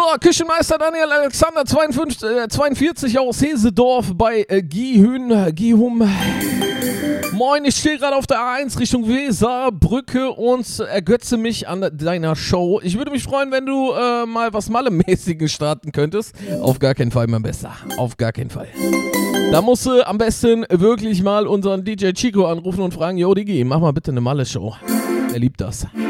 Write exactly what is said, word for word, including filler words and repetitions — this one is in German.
Küchenmeister Daniel Alexander zweiundfünfzig, äh, zweiundvierzig aus Hesedorf bei äh, Gihün, Gihum. Moin, ich stehe gerade auf der A eins Richtung Weserbrücke und ergötze mich an deiner Show. Ich würde mich freuen, wenn du äh, mal was Malle-mäßiges starten könntest. Auf gar keinen Fall, mein Bester. Auf gar keinen Fall. Da musst du am besten wirklich mal unseren D J Chico anrufen und fragen, yo Digi, mach mal bitte eine Malle-Show. Er liebt das.